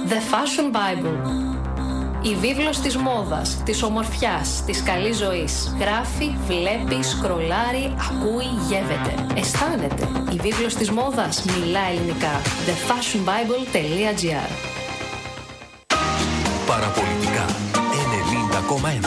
The Fashion Bible. Η βίβλος της μόδας, της ομορφιάς, της καλής ζωής. Γράφει, βλέπει, σκρολάρει, ακούει, γεύεται. Αισθάνεται. Η βίβλος της μόδας μιλά ελληνικά. thefashionbible.gr. Παραπολιτικά 90,1.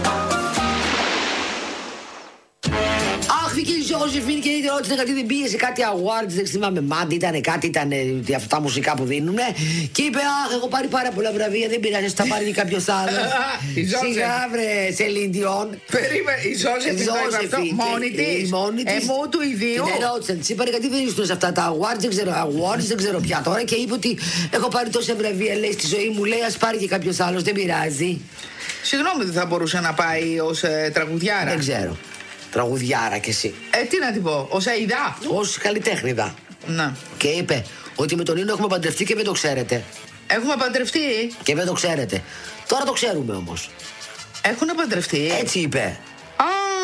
Αχ, και η Ζώζεφιν και η ρώτησε γιατί δεν πήγε σε κάτι awards, δεν θυμάμαι, Μάντι ήταν κάτι, ήταν αυτά τα μουσικά που δίνουνε. Και είπε, αχ, έχω πάρει πάρα πολλά βραβεία, δεν πειράζει, θα πάρει και κάποιο άλλο. Σιγά βρε, Σελίντιον. Περίμενε, η Ζώζεφιν μόνη τη, εμού του ιδίου. Την ερώτησαν, τη είπαν γιατί δεν ήσουν σε αυτά τα awards, δεν ξέρω πια τώρα. Και είπε ότι έχω πάρει τόσα βραβεία, λέει, στη ζωή μου, λέει, α πάρει και κάποιο άλλο, δεν πειράζει. Συγγνώμη, δεν θα μπορούσε να πάει ως τραγουδιάρα? Δεν ξέρω. Τραγουδιάρα κι εσύ. Τι να την πω, ως αηδά. Ως καλλιτέχνηδα. Να. Και είπε ότι με τον Νίνο έχουμε παντρευτεί και δεν το ξέρετε. Έχουμε παντρευτεί. Και δεν το ξέρετε. Τώρα το ξέρουμε όμως. Έχουνε παντρευτεί. Έτσι είπε. Α,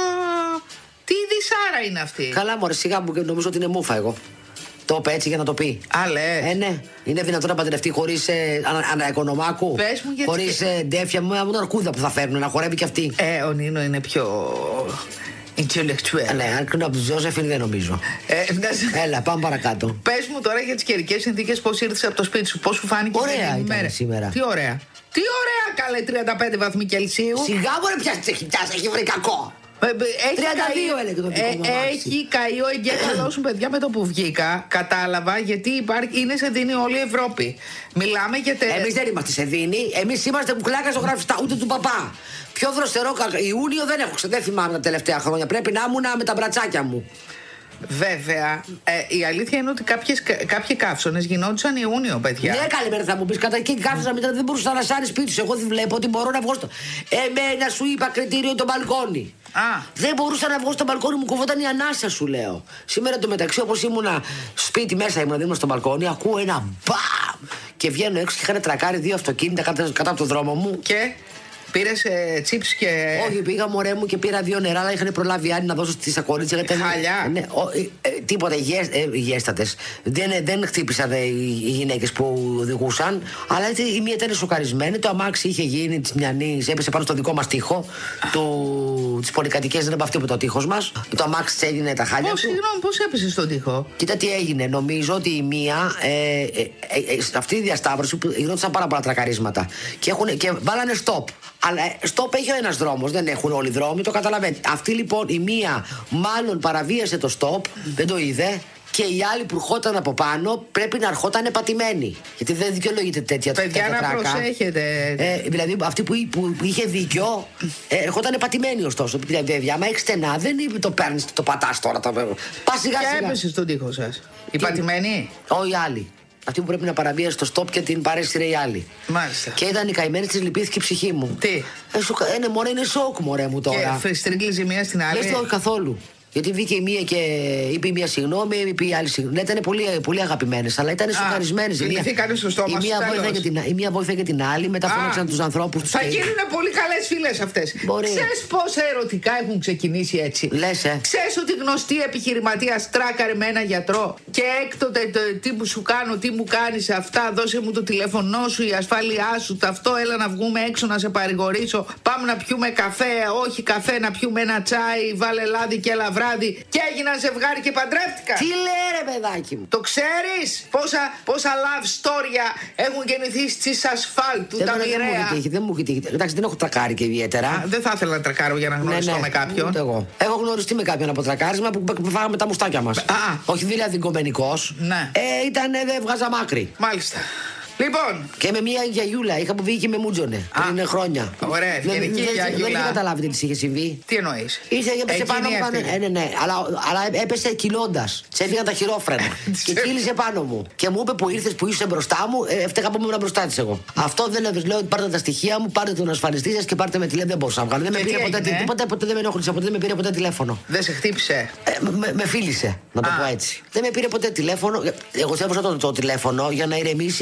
τι δυσάρα είναι αυτή. Καλά μωρέ, σιγά μου, και νομίζω ότι είναι μούφα εγώ. Το είπε έτσι για να το πει. Α, λες. Ναι. Είναι δυνατόν να παντρευτεί χωρίς αναοικονομάκου? Πες μου γιατί. Χωρίς ντέφια, μόνο αρκούδα που θα φέρνουν, να χορεύει κι αυτή. Ο Νίνο είναι πιο intellectual. Ναι, αν κρίνω από τη Ζώζεφιν δεν νομίζω. Έλα, πάμε παρακάτω. Πες μου τώρα για τις καιρικές συνθήκες, πώς ήρθες από το σπίτι σου, πώς σου φάνηκε? Ωραία ήταν σήμερα. Τι ωραία. Τι ωραία, καλέ, 35 βαθμοί Κελσίου. Σιγά μωρέ, έχει πιάσει, έχει βρει κακό. 32 έλεγε το δικό μου αμάξι. Έχει καεί ο εγκέφαλός μου, παιδιά, με το που βγήκα. Κατάλαβα γιατί είναι σε δίνει όλη η Ευρώπη. Μιλάμε για Εμείς δεν είμαστε σε δίνει. Εμείς είμαστε κουκλάκα στο γραφιστά, ούτε του παπά. Πιο δροσερό Ιούνιο δεν έχω, δεν θυμάμαι τα τελευταία χρόνια. Πρέπει να ήμουν με τα μπρατσάκια μου. Βέβαια, η αλήθεια είναι ότι κάποιοι καύσονες γινόντουσαν Ιούνιο, παιδιά. Ναι, καλημέρα θα μου πει. Καταρχήν καύσωνα μετά, δεν μπορούσα να σάρει σπίτι σου. Εγώ δεν βλέπω ότι μπορώ να βγω στο. Εμένα σου είπα κριτήριο το μπαλκόνι. Δεν μπορούσα να βγω στο μπαλκόνι, μου κοβόταν η ανάσα, σου λέω. Σήμερα το μεταξύ, όπως ήμουνα σπίτι μέσα, δεν ήμουν στο μπαλκόνι, ακούω ένα μπαμ! Και βγαίνω έξω και είχαν τρακάρει 2 αυτοκίνητα κατά από το δρόμο μου. Και πήρες τσίπς και. Όχι, πήγα μωρέ μου και πήρα 2 νερά, αλλά είχαν προλάβει άλλοι να δώσω στις ακορίτσια. Χαλιά. Ναι, τίποτα, υγιέστατες. Δεν χτύπησαν οι γυναίκες που οδηγούσαν, αλλά η μία ήταν σοκαρισμένη. Το αμάξι είχε γίνει τη μιανή, έπεσε πάνω στο δικό μας τοίχο. Τις πολυκατοικίες δεν είναι από αυτή που το τείχος μας. Το αμάξι της έγινε τα χάλια. Συγγνώμη, πώς έπεσε στον τοίχο? Κοίτα τι έγινε. Νομίζω ότι η μία, αυτή η διασταύρωση, γινόντουσαν πάρα πολλά τρακαρίσματα. Και βάλανε stop. Αλλά stop έχει ένας δρόμος, δεν έχουν όλοι οι δρόμοι, το καταλαβαίνετε. Αυτή λοιπόν η μία μάλλον παραβίασε το stop, δεν το είδε. Και η άλλη που ερχόταν από πάνω πρέπει να ερχόταν πατημένη. Γιατί δεν δικαιολογείται τέτοια τράκα. Παιδιά, να προσέχετε. Δηλαδή αυτή που είχε δίκιο ερχόταν πατημένη ωστόσο. Δηλαδή, άμα έχει στενά, δεν είπε το παίρνει, το πατάς τώρα. Πας σιγά σιγά. Και έπεσε στον τοίχο σας. Η πατημένη. Όχι η άλλη. Αυτή που πρέπει να παραβίασε το stop και την παρέστηρε η άλλη. Μάλιστα. Και ήταν η καημένη, της λυπήθηκε η ψυχή μου. Τι? Μωρέ, είναι σοκ, μωρέ μου τώρα. Και στρίγγλιζε η μία στην άλλη. Λες το όχι καθόλου. Γιατί βγήκε η μία και είπε η μία συγγνώμη, είπε η άλλη συγγνώμη. Ήταν πολύ αγαπημένες, αλλά ήταν σοκαρισμένες. Η μία βοήθησε και την άλλη, μετά φώναξαν τους ανθρώπους τους. Θα γίνουν πολύ καλές φίλες αυτές. Ξέρεις πόσα ερωτικά έχουν ξεκινήσει έτσι? Λες, Ξέρεις ότι γνωστή επιχειρηματίας τράκαρε με ένα γιατρό και έκτοτε τι που σου κάνω, τι μου κάνεις αυτά, δώσε μου το τηλέφωνό σου, η ασφάλειά σου, αυτό, έλα να βγούμε έξω να σε παρηγορήσω. Πάμε να πιούμε καφέ, όχι καφέ, να πιούμε ένα τσάι, βάλε λάδι και έλα βράδυ. Και έγιναν ζευγάρι και παντρεύτηκαν. Τι λέει ρε παιδάκι μου? Το ξέρεις πόσα love story έχουν γεννηθεί στις ασφάλτου, τα μοιραία? Δεν μου έχει τύχει. Εντάξει, δεν έχω τρακάρει και ιδιαίτερα. Δεν θα ήθελα να τρακάρω για να γνωριστώ με κάποιον. Ούτε εγώ. Έχω γνωριστεί με κάποιον από τρακάρισμα που φάγαμε τα μουστάκια μας. Όχι δηλαδή κομμενικός. Ναι. Δεν βγάζα μάκρη. Μάλιστα. Λοιπόν. Και με μια γιαγιούλα είχα που βγήκε και με μούτζονε πριν χρόνια. Ωραία, ευγενική γιαγιούλα. Δεν είχα καταλάβει τι της είχε συμβεί. Τι εννοείς? Έπεσε πάνω μου. Ναι. Αλλά έπεσε κυλώντας. Της έφυγαν τα χειρόφρενα. Και κύλησε πάνω μου. Και μου είπε που ήρθες, που είσαι μπροστά μου, έφταιγα από ήμουν μπροστά της εγώ. Αυτό δεν λέω ότι πάρτε τα στοιχεία μου, πάρτε τον ασφαλιστή σας και πάρτε με τηλέφωνο. Δεν μπορούσα να βγάλω. Δεν με πήρε ποτέ, δεν με ενόχλησε ποτέ, δεν με πήρε ποτέ τηλέφωνο. Δεν σε χτύπησε? Με φίλησε, να το πω έτσι. Δεν με πήρε ποτέ τηλέφωνο. Εγώ σέβωσα το τηλέφωνο για να ηρεμήσει να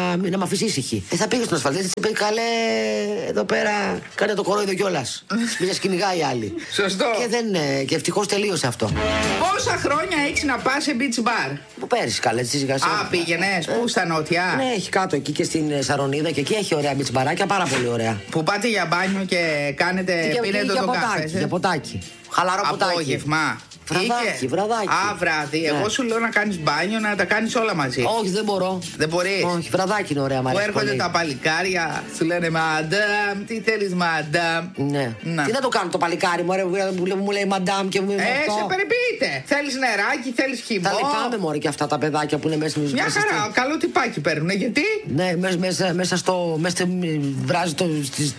να με αφήσει ήσυχη. Θα πήγε στον ασφαλτή, είπε καλέ εδώ πέρα, κάνε το κορόιδο κιόλας. Μην σας κυνηγάει η άλλη. Σωστό. Και ευτυχώς τελείωσε αυτό. Πόσα χρόνια έχεις να πας σε beach bar? Που πέρυσι καλέ, τη σιγά-σιγά. Α, πήγαινες, πού στα νότια? Ναι, έχει κάτω εκεί και στην Σαρονίδα και εκεί έχει ωραία beach μπαράκια, πάρα πολύ ωραία. Που πάτε για μπάνιο και κάνετε, πίνετε το καφέ. Για ποτάκι. Χαλαρό ποτάκι. Απόγευμα. Βραδάκι. Α, βράδυ. Ναι. Εγώ σου λέω να κάνεις μπάνιο, να τα κάνεις όλα μαζί. Όχι, δεν μπορώ. Δεν μπορείς. Όχι, βραδάκι είναι ωραία, Που έρχονται τα παλικάρια, σου λένε μαντάμ, τι θέλεις μαντάμ. Ναι. Τι να το κάνω το παλικάρι μου, μου λέει μαντάμ και μου λέει σε περιποιείται. Θέλεις νεράκι, θέλεις χυμό. Τα λυπάμαι μωρέ και αυτά τα παιδάκια που είναι μέσα στις. Μια χαρά, καλό τυπάκι παίρνουνε, γιατί. Ναι, μέσα στο. Βράζει το.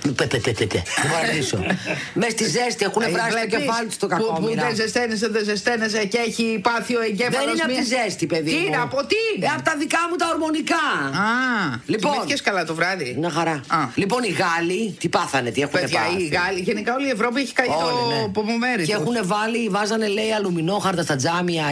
Μέσα στη ζέστη έχουν βράσει το κεφάλι του στο κακό. Δεν ζεσταίνεσαι και έχει πάθει ο εγκέφαλος. Δεν είναι από τη ζέστη, παιδί. Τι είναι, από τι είναι? Από τα δικά μου τα ορμονικά. Λοιπόν. Κοιμήθηκες καλά το βράδυ? Μια χαρά. Λοιπόν, οι Γάλλοι τι πάθανε, τι έχουν πάθει. Οι Γάλλοι, γενικά όλη η Ευρώπη έχει καεί το πομομέρι. Και έχουν βάζανε λέει αλουμινόχαρτα στα τζάμια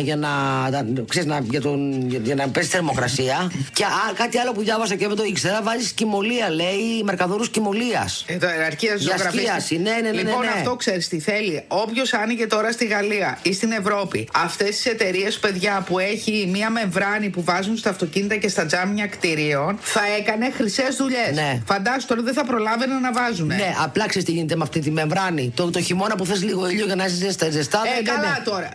για να πέσει θερμοκρασία. Και κάτι άλλο που διάβασα και δεν το ήξερα, βάζει σκημολία, λέει, μαρκαδόρους σκημολίας. Αρκεία ζωγραφίας. Ναι. Λοιπόν, αυτό ξέρεις τι θέλει. Όποιος άνοιγε τώρα στη Γαλλία ή στην Ευρώπη αυτές τις εταιρείες, παιδιά, που έχει μία μεμβράνη που βάζουν στα αυτοκίνητα και στα τζάμια κτηρίων, θα έκανε χρυσές δουλειές. Ναι. Φαντάσου τώρα δεν θα προλάβαιναν να βάζουν. Ναι, απλά ξέρεις τι γίνεται με αυτή τη μεμβράνη. Το χειμώνα που θες λίγο ήλιο για να είσαι ζεστά. Καλά τώρα.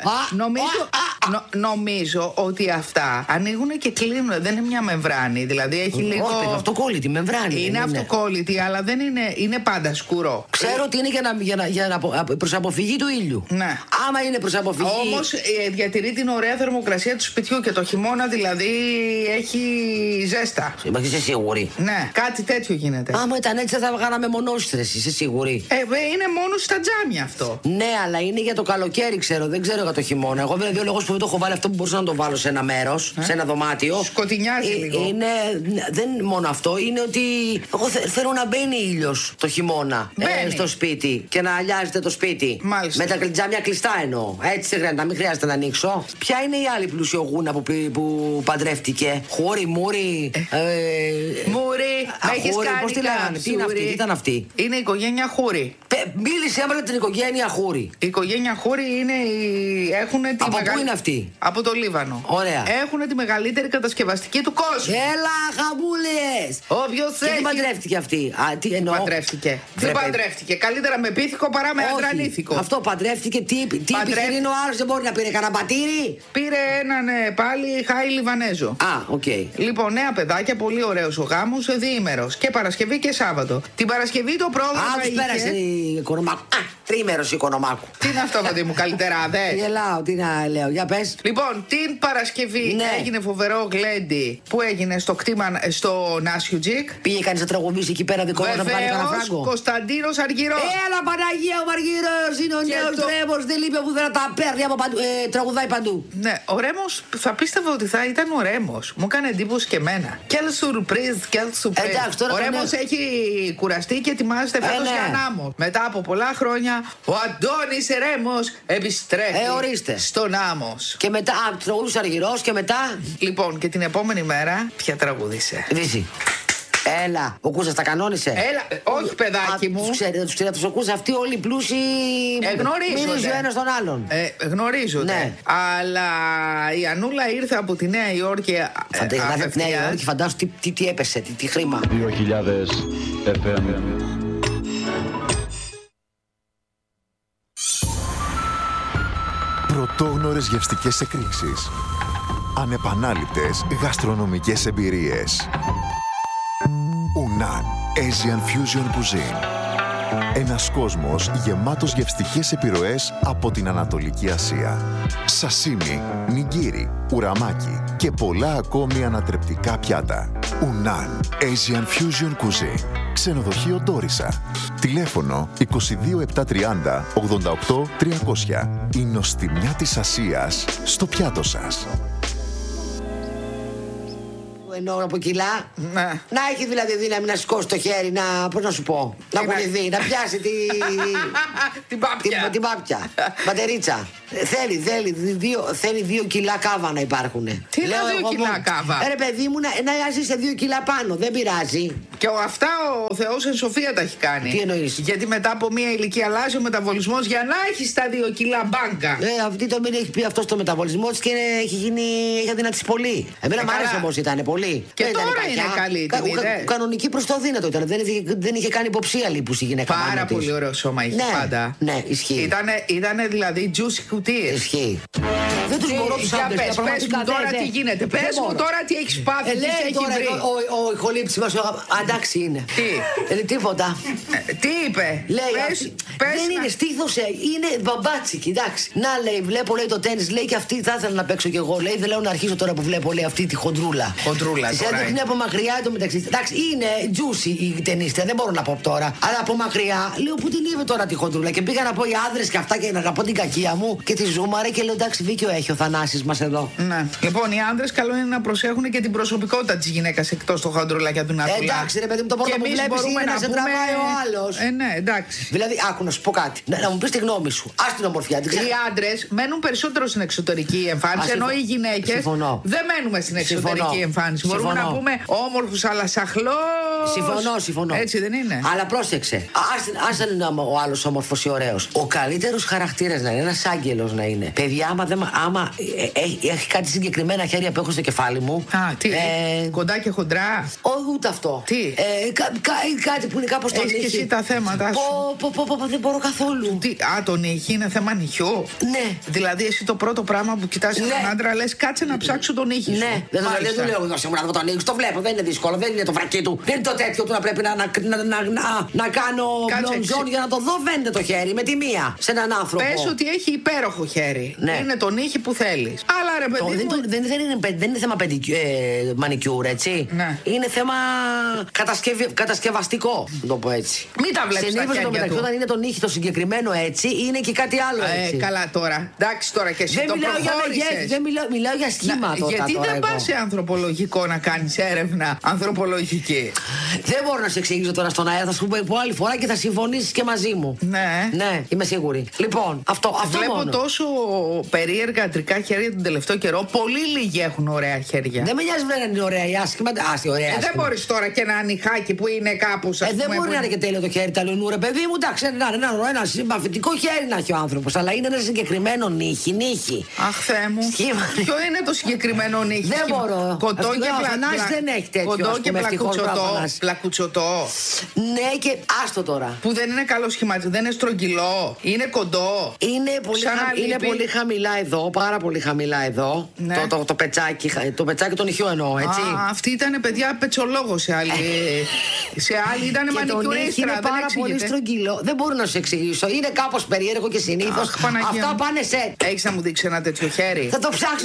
Νομίζω ότι αυτά ανοίγουν και κλείνουν. Δεν είναι μια μεμβράνη. Δηλαδή έχει λίγο. Όχι, αυτοκόλλητη μεμβράνη. Είναι αυτοκόλλητη, αλλά δεν είναι πάντα σκούρο. Ξέρω ότι είναι προς αποφυγή του ήλιου. Ναι. Άμα είναι προς αποφυγή. Όμως διατηρεί την ωραία θερμοκρασία του σπιτιού και το χειμώνα δηλαδή έχει ζέστα. Είσαι σίγουρη? Ναι, κάτι τέτοιο γίνεται. Άμα ήταν έτσι θα κάναμε μονόστρες, είσαι σίγουρη? Είναι μόνο στα τζάμια αυτό. Ναι, αλλά είναι για το καλοκαίρι, ξέρω, δεν ξέρω για το χειμώνα. Εγώ δηλαδή ο λόγος που δεν το έχω βάλει αυτό που μπορούσα να το βάλω σε ένα μέρος, σε ένα δωμάτιο. Σκοτεινιάζει λίγο. Δεν μόνο αυτό, είναι ότι εγώ θέλω να μπαίνει ήλιος το χειμώνα στο σπίτι και να αλιάζεται το σπίτι. Μάλιστα. Με τα τζάμια κλειστά εννοώ. Έτσι να μην χρειάζεται να ανοίξω. Ποια είναι η άλλη πλουσιογούνα που παντρεύτηκε? Χούρι, Μούρι. Μούρι, έχεις κάνει. Πώς τη λέγανε, τι ήταν αυτή? Είναι η οικογένεια Χούρι. Μίλησε έμενα την οικογένεια Χούρι. Η οικογένεια Χούρι έχουν τη από πού είναι αυτή? Από το Λίβανο. Ωραία. Έχουν τη μεγαλύτερη κατασκευαστική του κόσμου. Έλα, χαμούλες! Όποιος έχει. Τι παντρεύτηκε αυτή? Τι εννοώ? Παντρεύτηκε. Δεν παντρεύτηκε. Καλύτερα με πίθηκο παρά με αντρανήθηκο. Αυτό παντρεύτηκε. Τι επιχειρήν ο άλλος, δεν μπορεί να πήρε κανένα πατήρι? Πήρε έναν πάλι χάι Λιβανέζο. Οκ. Λοιπόν, νέα παιδάκια, πολύ ωραίος ο γάμος, διήμερος. Και Παρασκευή και Σάββατο. Την Παρασκευή το πρόγραμμα. Τους πέρασε η Οικονομάκου. Τρίμερος Οικονομάκου. Τι είναι αυτό, παιδί μου, καλυτεράδες? Γελάω, τι να λέω, για πες. Λοιπόν, την Παρασκευή έγινε φοβερό γλέντι που έγινε στο κτήμα στο Νάσιουτζικ. Πήγε κανείς να τραγουδήσει εκεί πέρα δικό μας να πάρει κανένα φράγκο? Κωνσταντίνος Αργυρός. Έλα, Παναγία, ο Αργυρός είναι ο νέος Ρέμος, δεν λείπει που δεν τα παίρνει από παντού, τραγουδάει παντού. Ναι, ο Ρέμος θα πίστευα ότι θα ήταν ο Ρέμος. Μου έκανε εντύπωση και εμένα. Quelle surprise, quelle surprise. Ο Ρέμος έχει κουραστεί και ετοιμάζεται φέτος για Νάμο. Μετά από πολλά χρόνια ο Αντώνης Ρέμος επιστρέφει στον Άμμος. Και μετά, τραγουδούσε Αργυρός και μετά. Λοιπόν, και την επόμενη μέρα, ποια τραγούδισε? Δύση. Έλα, ο Κούσας τα κανόνισε. Έλα, όχι παιδάκι μου. Τους ο Κούσας αυτοί όλοι οι πλούσιοι μυρίζουν ο ένας τον άλλον. Γνωρίζονται. Ναι. Αλλά η Ανούλα ήρθε από τη Νέα Υόρκη. Νέα Υόρκη, φαντάσου τι έπεσε, τι χρήμα. 2000 FM. Πρωτόγνωρες γευστικές εκρήξεις. Ανεπανάληπτες γαστρονομικές εμπειρίες. Unnan Asian Fusion Cuisine. Ένας κόσμος γεμάτος γευστικές επιρροές από την Ανατολική Ασία. Σασίμι, νιγκίρι, ουραμάκι και πολλά ακόμη ανατρεπτικά πιάτα. Unnan Asian Fusion Cuisine. Ξενοδοχείο Ντόρισα. Τηλέφωνο 22730 88 300. Η νοστιμιά της Ασίας στο πιάτο σας. Ενώ από κιλά. Να έχει δηλαδή δύναμη να σηκώσει το χέρι, πώς να σου πω, να κουνηθεί, να πιάσει την πάπια, μπατερίτσα. Θέλει 2 κιλά κάβα να υπάρχουν. Τι είναι 2 κιλά κάβα? Ρε παιδί μου, να είσαι 2 κιλά πάνω, δεν πειράζει. Και αυτά ο Θεός εν σοφία τα έχει κάνει. Τι εννοείς? Γιατί μετά από μία ηλικία αλλάζει ο μεταβολισμός για να έχει τα 2 κιλά μπάγκα. Αυτή το μην έχει πει αυτό στο μεταβολισμό της και έχει αδυνατήσει πολύ. Εμένα μου άρεσε όμως ήταν πολύ. Και τώρα είναι καλή. Κανονική προς το δύνατο ήταν. Δεν είχε κάνει υποψία λίπους η γυναίκα. Πάρα πολύ ωραίο σώμα είχε πάντα. Ναι, ισχύει. Ήτανε δηλαδή juicy κουτίες. Ισχύει. Δεν τους μπορώ τους άντρες. Πες μου τώρα τι γίνεται. Πες μου τώρα τι έχεις πάθει, τι έχει βρει. Ο ηχολήπτης μας, εντάξει είναι. Τι? Τίποτα. Τι είπε? Λέει, δεν είναι στήθος, είναι μπαμπάτσικη, εντάξει. Να λέει, βλέπω λέει το τένις, λέει και αυτή θα ήθελα να παίξω κι εγώ. Λέει, δεν λέω να αρχίσω τώρα που βλέπω λέει αυτή τη χοντρούλα. Χοντρούλα της τώρα. έδειχνε από μακριά εντωμεταξύ. Εντάξει, είναι juicy η ταινίστρια, δεν μπορώ να πω τώρα. Αλλά από μακριά λέω που την είδε τώρα τη χοντρούλα. Και πήγα να πω οι άνδρες και αυτά και να πω την κακία μου και τη ζούμαρε και λέω εντάξει, δίκιο έχει ο Θανάσης μας εδώ. Ναι. Λοιπόν, οι άνδρες καλό είναι να προσέχουν και την προσωπικότητα της γυναίκας εκτός το χοντρουλάκια του Νατούλα. Εντάξει, ρε παιδί μου, το πρώτο που βλέπεις είναι να σε τραβάει ο άλλος. Ναι, εντάξει. Δηλαδή, άκου να σου πω κάτι. Να μου πεις τη γνώμη σου. Ας την ομορφιά. Οι άντρες μένουν περισσότερο στην εξωτερική εμφάνιση, ενώ οι γυναίκες δεν μένουμε στην εξωτερική εμφάνιση. Μπορούμε να πούμε όμορφους αλλά σαχλός. Συμφωνώ. Έτσι δεν είναι? Αλλά πρόσεξε. Ας είναι ο άλλος όμορφος ή ωραίος. Ο καλύτερος χαρακτήρας να είναι, ένας άγγελος να είναι. Παιδιά, άμα έχει κάτι συγκεκριμένα χέρια που έχω στο κεφάλι μου. Τι, κοντά και χοντρά. Όχι, ούτε αυτό. Τι? Κάτι που είναι κάπως τον ήχη. Έχεις και εσύ τα θέματα σου. Δεν μπορώ καθόλου. Τον ήχη είναι θέμα νυχιού. Ναι. Δηλαδή εσύ το πρώτο πράγμα που κοιτάς έναν άντρα λες κάτσε να ψάξω τον ήχη σου. Ναι. Δεν του λέω εγώ σήμερα να τον ήχη. Το βλέπω, δεν είναι δύσκολο, δεν είναι το βρακί του. Δεν είναι το τέτοιο του να πρέπει να κάνω μπλονζόν για να το δω. Βαίνετε το χέρι με τη μία σε έναν άνθρωπο. Πες ότι έχει υπέροχο χέρι. Ναι. Είναι τον ήχη που θέλεις. Αλλά ρε παιδί μου. Δεν είναι θέμα μανικιούρ, έτσι. Ναι. Είναι θέμα κατασκευαστικό, να το πω έτσι. Μην τα βλέπεις τα χέρια του. Μεταξύ, όταν είναι τον ήχη το συγκεκριμένο έτσι, είναι και κάτι άλλο έτσι. Καλά τώρα. Εντάξει τώρα και εσύ δεν το προχώρησες. Μιλάω για σχήματα. Γιατί δεν πας σε ανθρωπολογικό να κάνεις έρευνα ανθρωπολογική? Δεν μπορώ να σε εξηγήσω τώρα στον αέρα. Θα σου πω άλλη φορά και θα συμφωνήσεις και μαζί μου. Ναι, είμαι σίγουρη. Λοιπόν, αυτό βλέπω μόνο. Τόσο περίεργα αντρικά χέρια τον τελευταίο καιρό. Πολύ λίγοι έχουν ωραία χέρια. Δεν με νοιάζει να είναι ωραία ή άσχημα. Δεν μπορείς τώρα και ένα νυχάκι που είναι κάπου σαν. Δεν μπορεί να είναι και τέλειο το χέρι ταλαιονού, ρε παιδί μου. Εντάξει, ένα συμπαθητικό χέρι να έχει ο άνθρωπος. Αλλά είναι ένα συγκεκριμένο νύχι. Αχ, Θεέ μου. Ποιο είναι το συγκεκριμένο νύχι? Δεν μπορώ. Κοντό και δεν έχει τέτοιο. Κοντό και πλακουτσοτό. Ναι, και άστο τώρα. Που δεν είναι καλό σχηματισμό. Δεν είναι στρογγυλό. Είναι κοντό. Είναι πολύ χαμηλά εδώ. Πάρα πολύ χαμηλά εδώ. Ναι. Το πετσάκι. Το πετσάκι των νυχιού εννοώ, έτσι. Αυτή ήταν παιδιά πετσολόγο σε άλλη. Σε άλλη ήταν μανικιουρίστρα. Είναι πάρα πολύ στρογγυλό. Δεν μπορώ να σου εξηγήσω. Είναι κάπως περίεργο και συνήθως. Αυτά πάνε σε. Έχεις να μου δείξει ένα τέτοιο χέρι? Θα το ψάξω.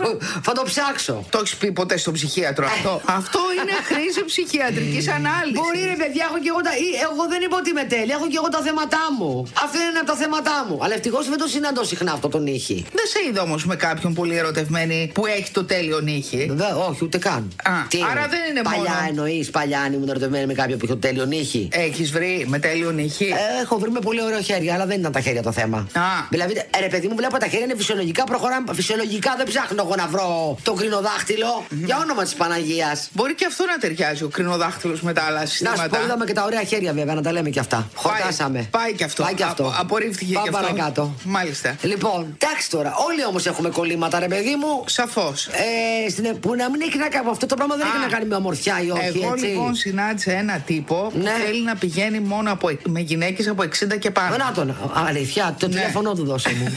Θα το ψάξω. Το έχεις πει ποτέ στον ψυχίατρο αυτό? Αυτό είναι χρήση ψυχιατρικής ανάλυσης. Μπορεί ρε παιδιά, έχω και εγώ εγώ δεν είπα ότι είμαι τέλεια. Έχω και εγώ τα θέματά μου. Αυτό είναι από τα θέματά μου. Αλλά ευτυχώς δεν το συναντώ συχνά αυτό τον ήχη. Δεν σε είδα όμως με κάποιον πολύ ερωτευμένη που έχει το τέλειο ήχη. Όχι, ούτε καν. Άρα δεν είναι παλιά μόνο. Εννοείς παλιά αν ήμουν ερωτευμένη με κάποιον που είχε το τέλειο ήχη. Έχεις βρει με τέλειο ήχη? Έχω βρει με πολύ ωραίο χέρι, αλλά δεν ήταν τα χέρια το θέμα. Δηλαδή, ρε παιδί μου, βλέπω τα χέρια είναι φυσιολογικά, προχωράμε φυσιολογικά. Δεν ψάχνω εγώ να βρω το κρινοδάχτυλο. Για όνομα της Παναγίας. Μπορεί και αυτό να ταιριάζει ο κρινοδάχτυλος με τα άλλα συστήματα. Να σου πω, είδαμε και τα ωραία χέρια βέβαια, να τα λέμε και αυτά. Χορτάσαμε. Πάει και αυτό. Απορρίφθηκε και αυτό. Παρακάτω. Μάλιστα. Λοιπόν, εντάξει τώρα, όλοι όμως έχουμε κολλήματα, ρε παιδί μου. Σαφώς. Που να μην έχει να κάνει αυτό το πράγμα, δεν έχει να κάνει με ομορφιά ή όχι. Εγώ λοιπόν συνάντησα ένα τύπο που θέλει να πηγαίνει μόνο με γυναίκες από 60 και πάνω. Να τον. Αλήθεια, το τηλέφωνο του δώσε μου.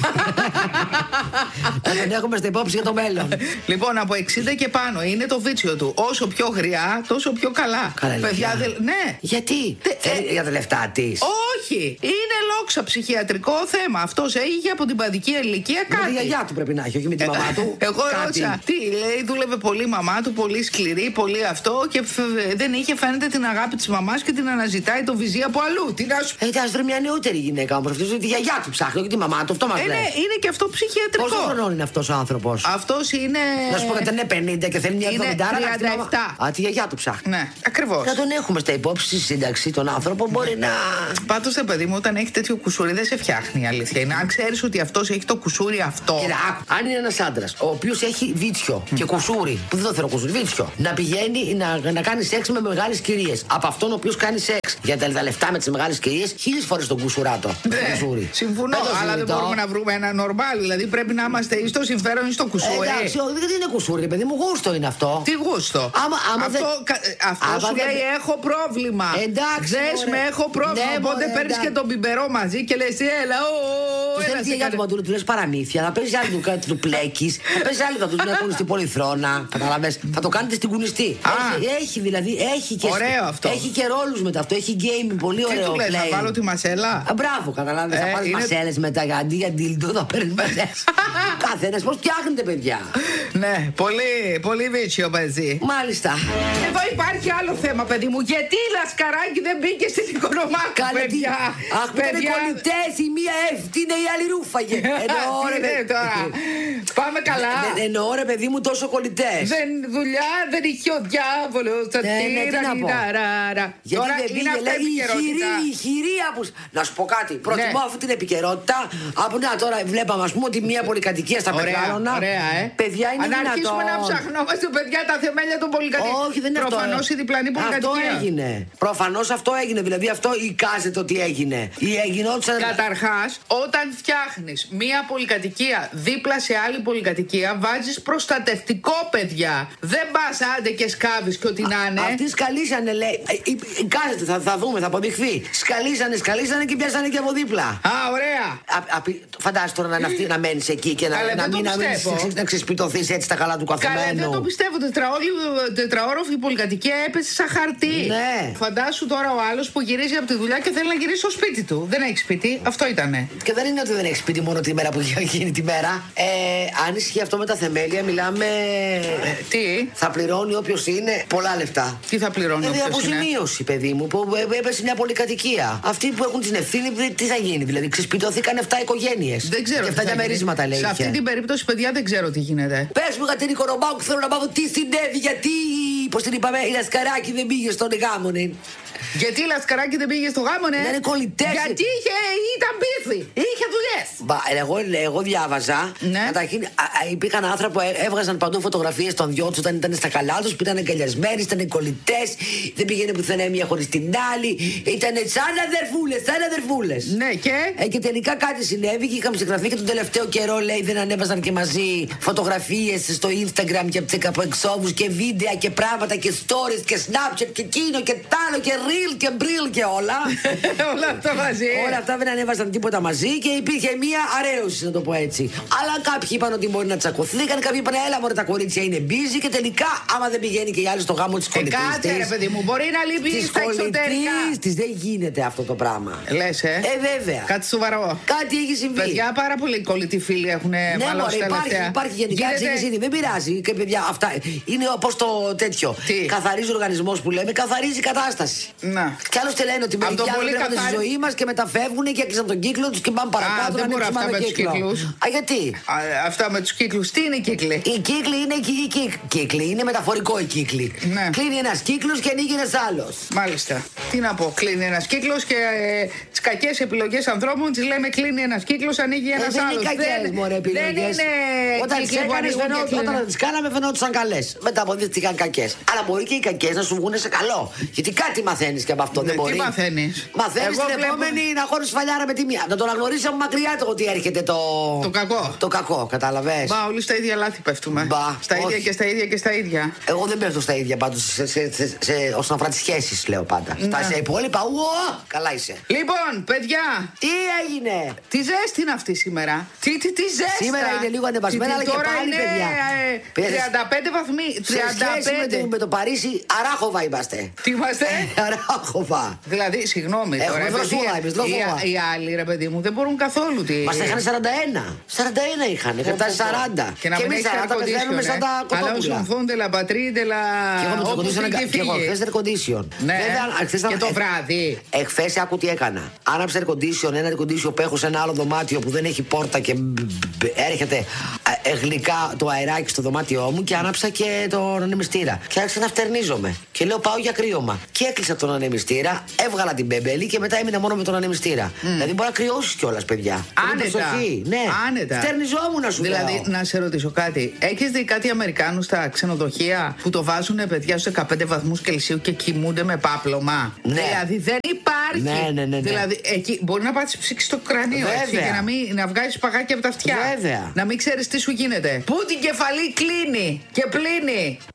Δεν έχουμε στην υπόψη για το μέλλον. Λοιπόν, από 60 και πάνω είναι το βίτσιο του. Όσο πιο γριά, τόσο πιο καλά. Παιδιά, ναι. Γιατί? Για τα λεφτά της? Όχι. Είναι λόξα ψυχιατρικό θέμα. Αυτός είχε από την παιδική ηλικία κάτι. Η γιαγιά του πρέπει να έχει, όχι με τη μαμά του. Εγώ ρώτησα. Τι λέει, δούλευε πολύ η μαμά του, πολύ σκληρή, πολύ αυτό και δεν είχε φαίνεται την αγάπη της μαμάς και την αναζητάει το βυζί από αλλού. Τι να σου. Ας βρει μια νεότερη γυναίκα όμως. Αυτή τη γιαγιά του ψάχνει, όχι τη μαμά του. Αυτό μας λέει. Είναι και αυτό ψυχιατρικό. Πόσο χρονών είναι αυτός ο άνθρωπος? Αυτός είναι. Να σου πω ότι είναι 50 και θέλει μια 70. Τη γιαγιά του ψάχνει. Ναι, ακριβώς. Να τον έχουμε στα υπόψη στη σύνταξη τον άνθρωπο, μπορεί να. Πάντως αυτός, παιδί μου, όταν έχει τέτοιο κουσούρι, δεν σε φτιάχνει, η αλήθεια είναι. Αν ξέρεις ότι αυτός έχει το κουσούρι αυτό. Κοίτα, αν είναι ένας άντρας ο οποίος έχει βίτσιο και κουσούρι, που δεν το θέλω κουσούρι, βίτσιο, να πηγαίνει να κάνει σεξ με μεγάλες κυρίες. Από αυτόν ο οποίος κάνει σεξ για τα λεφτά με τις μεγάλες κυρίες, 1000 φορές τον κουσουράτο. Ναι, συμφωνώ, αλλά δεν μπορούμε να βρούμε ένα νορμάλ. Δηλαδή πρέπει να είμαστε ή στο συμφέρον ή στο κουσούρι. Εντάξει, δεν είναι κουσούρι, παιδί μου, γούστο είναι αυτό. Τι γούστο? Αυτό σου λέει έχω πρόβλημα. Εντάξει. Δες με, έχω πρόβλημα. Ναι, οπότε παίρνεις και τον μπιμπερό μαζί και λες έλα, του λες παραμύθια, θα παίζει άλλη του πλέκεις, θα παίζει άλλη θα του έχουν στην πολυθρόνα. Καταλαβες, θα το κάνετε στην κουνιστή. Έχει δηλαδή, έχει και. Ωραίο αυτό. Έχει και ρόλους μετά αυτό, έχει gaming, πολύ ωραίο. Τι του λες, να βάλω τη μασέλα? Μπράβο, καταλάβες, θα πάρεις μασέλες μετά, αντί για ντίλντο θα παίρνεις μασέλες. Καθένας πώς φτιάχνετε, παιδιά. Ναι, πολύ βίτσιο παιδί. Μάλιστα. Εδώ υπάρχει άλλο θέμα, παιδί μου. Γιατί η Λασκαράκη δεν μπήκε στην Οικονομάκου, παιδιά? Αχ, παιδιά. Κολλητές, η μία εύτηνε, η άλλη ρούφαγε. Πάμε καλά. Εννοώ, ρε παιδί μου, τόσο κολλητές. Δουλειά δεν είχε ο διάβολος. Γιατί δεν πήγε, λέει, η χειρία που. Να σου πω κάτι. Προτιμώ αυτή την επικαιρότητα από να τώρα βλέπαμε, ας πούμε, ότι μία πολυκατοικία στα Πετράρωνα. Παιδιά είναι δυνατόν. Αν αρχίσουμε να ψαχνόμαστε, παιδιά, τα θεμέλια των πολυκατοικιών. Όχι, δεν είναι αυτό. Προφανώς η διπλανή πολυκατοικία. Αυτό έγινε. Προφανώς αυτό έγινε. Δηλαδή αυτό εικάζεται ότι έγινε. Καταρχάς, όταν φτιάχνεις μία πολυκατοικία δίπλα σε άλλη πολυκατοικία, βάζεις προστατευτικό, παιδιά. Δεν πας άντε και σκάβεις και ό,τι να είναι. Αυτοί σκαλίσανε, λέει. Εικάζεται, θα δούμε, θα αποδειχθεί. Σκαλίσανε και πιάσανε και από δίπλα. Α, ωραία. Φαντάζεσαι τώρα να μένεις εκεί και να ξεσπιτωθείς έτσι τα καλά του καθεμένου. Καλά, δεν το πιστεύω. Τετραόροφη πολυκατοικία έπεσε σαν χαρτί. Ναι. Φαντάσου τώρα ο άλλος που γυρίζει από τη δουλειά και θέλει να γυρίσει στο σπίτι του. Δεν έχει σπίτι, αυτό ήτανε. Και δεν είναι ότι δεν έχει σπίτι μόνο τη μέρα που γίνει τη μέρα. Αν ισχύει αυτό με τα θεμέλια, μιλάμε. Τι? Θα πληρώνει όποιος είναι πολλά λεφτά. Τι θα πληρώνει όποιος είναι? Αποζημίωση, παιδί μου, που έπεσε μια πολυκατοικία. Αυτοί που έχουν την ευθύνη, τι θα γίνει? Δηλαδή, ξεσπιτώθηκαν 7 οικογένειες. Δεν ξέρω. Και 7 διαμερίσματα, λέει. Σε αυτή την περίπτωση, παιδιά, δεν ξέρω τι γίνεται. Πες μου για την Οικονομάκου, θέλω να μάθω τι συνέβη, γιατί. Πώς την είπαμε, η Λασκαράκη δεν πήγε στον γάμονα. Γιατί η Λασκαράκη δεν πήγε στο γάμονα? Είναι κολλητές. Γιατί ήταν πίθη. Είχε δουλειές. Εγώ διάβαζα. Ναι. Καταρχήν υπήρχαν άνθρωποι που έβγαζαν παντού φωτογραφίες των δυο τους όταν ήταν στα καλά τους, που ήταν εγκαλιασμένοι, ήταν κολλητές. Δεν πήγαινε πουθενά μία χωρίς την άλλη. Ήταν σαν αδερφούλες. Ναι, και τελικά κάτι συνέβη και είχαμε συγγραφεί και τον τελευταίο καιρό, λέει, δεν ανέβαζαν και μαζί φωτογραφίες στο Instagram και από εξώβους και βίντεο και πράγματα και stories και Snapchat και εκείνο και τ' άλλο και reel και μπριλ και όλα. Όλα αυτά μαζί. Όλα αυτά δεν ανέβασαν τίποτα μαζί και υπήρχε μία αρέωση, να το πω έτσι. Αλλά κάποιοι είπαν ότι μπορεί να τσακωθήκαν, κάποιοι είπαν έλα μωρέ τα κορίτσια είναι busy και τελικά άμα δεν πηγαίνει και η άλλη στο γάμο της κολλητής της. Κάτσε ρε παιδί μου, μπορεί να λείπει στα εξωτερικά. Της δεν γίνεται αυτό το πράγμα. Λες βέβαια. Κάτι σοβαρό. Κάτι έχει συμβεί. Παιδιά, πάρα πολλοί κολλητοί φίλοι έχουν μαλώσει τελευταία. Υπάρχει γενικά εξήγηση, δεν πειράζει. Και παιδιά, αυτά είναι όπως το τέτοιο. Καθαρίζει ο οργανισμός που λέμε, καθαρίζει η κατάσταση. Να. Κι άλλωστε λένε ότι μερικοί άνθρωποι έρχονται στη ζωή μας και μεταφεύγουν και έκλεισαν τον κύκλο τους και πάνε παρακάτω. Δεν μπορώ αυτά με τους κύκλους. Γιατί? Αυτά με τους κύκλους. Τι είναι οι κύκλοι? Οι κύκλοι είναι κύκλοι. Είναι μεταφορικό οι κύκλοι. Ναι. Κλείνει ένας κύκλος και ανοίγει ένας άλλος. Μάλιστα. Τι να πω, κλείνει ένας κύκλος και τις κακές επιλογές ανθρώπων τις λέμε κλείνει ένας κύκλος, ανοίγει ένας άλλος. Δεν είναι κακές μωρέ επιλογές. Δεν είναι. Όταν τις κάναμε φαινόντουσαν καλές. Μετά αποδείχτηκαν κακές. Αλλά μπορεί και οι κακές να σου βγουν σε καλό. Γιατί κάτι μαθαίνεις και από αυτό. Δεν μπορεί. Τι μαθαίνεις? Μαθαίνεις την επόμενη να χωρείς φαλιάρα με τη μία. Να τον αγνωρίσεις από μακριά το ότι έρχεται το κακό. Το κακό, κατάλαβες. Μπα, όλοι στα ίδια λάθη πέφτουμε. Στα ίδια και στα ίδια και στα ίδια. Εγώ δεν πέφτω στα ίδια πάντως όσον αφορά τις σχέσεις, λέω πάντα. Στα υπόλοιπα, καλά είσαι. Λοιπόν, παιδιά. Τι έγινε? Τι ζέστη είναι αυτή σήμερα? Τι ζέστη? Σήμερα είναι λίγο ανεβασμένα, αλλά και πάλι, παιδιά. 35 βαθμοί. 35. Με το Παρίσι, αράχοβα είμαστε. Τι είμαστε? Αράχοβα. Δηλαδή, συγγνώμη. Έχουμε δροσούδα. Οι άλλοι, ρε παιδί μου, δεν μπορούν καθόλου. Μας είχαν 41. 41 είχαν. Είχαν φτάσει 40. Και να μην έχει air condition. Σαν τα κοτόπουλα. Αλλά όσο φόντε λα πατρίντε λα. Και εγώ χθες air condition. Και το βράδυ. Εχθές άκου τι έκανα. Άναψα air condition, ένα air condition που έχω σε ένα άλλο δωμάτιο που δεν έχει πόρτα και έρχεται γλυκά το αεράκι στο δωμάτιό μου και άναψα και τον ανεμιστήρα. Και άρχισα να φτερνίζομαι. Και λέω πάω για κρύωμα. Και έκλεισα τον ανεμιστήρα, έβγαλα την μπεμπέλη και μετά έμεινα μόνο με τον ανεμιστήρα. Δηλαδή μπορεί να κρυώσει κιόλας, παιδιά. Άνετα. Ναι, άνετα. Φτερνιζόμουν, σου λέω. Δηλαδή, να σε ρωτήσω κάτι. Έχεις δει κάτι Αμερικάνους στα ξενοδοχεία που το βάζουν παιδιά στους 15 βαθμούς Κελσίου και κοιμούνται με πάπλωμα? Ναι. Δηλαδή δεν υπάρχει. Ναι. Δηλαδή εκεί μπορεί να πάτσεις ψήξη στο κρανίο, έτσι, και να βγάζεις παγάκια από τα αυτιά. Βέβαια. Να μην ξέρεις τι σου γίνεται. Πού την κεφαλή κλείνει και πλύνει.